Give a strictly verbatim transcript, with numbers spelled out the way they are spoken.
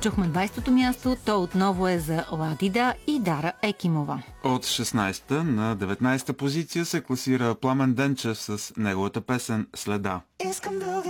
Чухме двайсетото място, то отново е за Ладида и Дара Екимова. От шестнайсета на деветнайсета позиция се класира Пламен Денчев с неговата песен "Следа".